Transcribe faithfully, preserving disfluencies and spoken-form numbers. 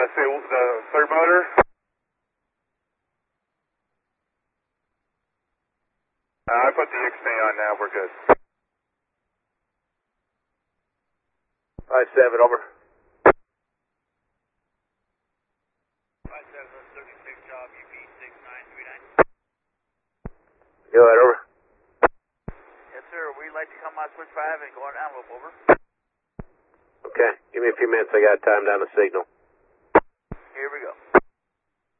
Uh, say the third motor. Uh, I put the Xfinity on now. We're good. five seven, over. five seven, thirty-six job, U P six nine three nine. Go ahead, over. Yes, sir. We'd like to come on switch five and go on envelope, over. Okay, give me a few minutes. I got time down the signal.